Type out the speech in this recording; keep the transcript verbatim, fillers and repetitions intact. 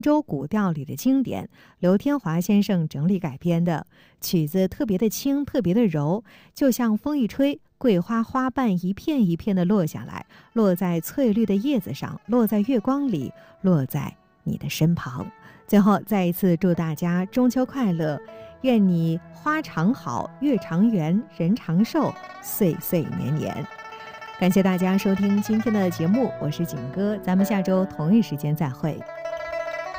州古调里的经典，刘天华先生整理改编的。曲子特别的轻，特别的柔，就像风一吹，桂花花瓣一片一片的落下来，落在翠绿的叶子上，落在月光里，落在你的身旁。最后再一次祝大家中秋快乐，愿你花常好，月常圆，人长寿，岁岁年年。感谢大家收听今天的节目，我是景哥，咱们下周同一时间再会。